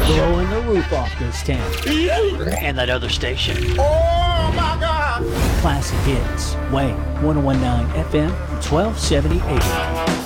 blowing the roof off this town. And that other station. Oh my God! Classic hits. Wayne, 1019 FM, 1270 AM.